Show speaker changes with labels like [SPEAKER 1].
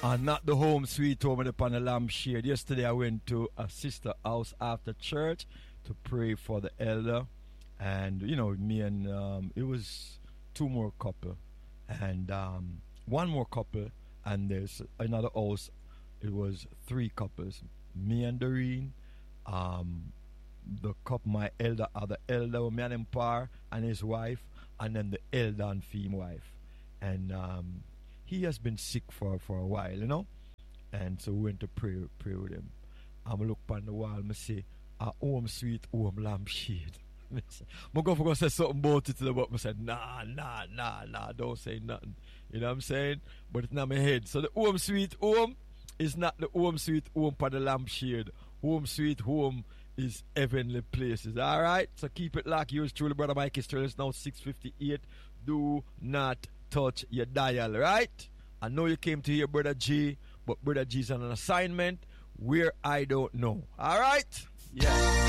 [SPEAKER 1] And not the home sweet home upon the lampshade. Yesterday I went to a sister house after church to pray for the elder. And, you know, me and it was two more couple. And one more couple. And there's another house. It was three couples. Me and Doreen. The couple, my elder, other elder, me and Empire, and his wife. And then the elder and female wife. And he has been sick for a while, you know. And so we went to pray with him. I look on the wall, I say, a home sweet home lampshade. I'm going to say something about it to the but I said, nah, don't say nothing. You know what I'm saying? But it's not my head. So the home sweet home is not the home sweet home for the lampshade. Home sweet home is heavenly places. Alright? So keep it locked. Yours truly, Brother Mike is now 6:58. Do not touch your dial, right? I know you came to hear Brother G, but Brother G's on an assignment where I don't know. Alright? Yeah.